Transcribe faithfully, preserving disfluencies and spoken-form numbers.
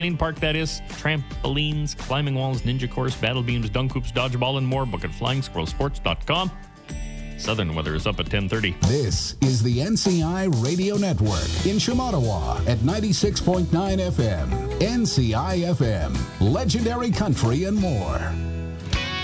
park, that is. Trampolines, climbing walls, ninja course, battle beams, dunk hoops, dodgeball, and more. Book at flying squirrel sports dot com. Southern weather is up at ten thirty. This is the N C I Radio Network in Shamattawa at ninety-six point nine F M. N C I F M, legendary country and more.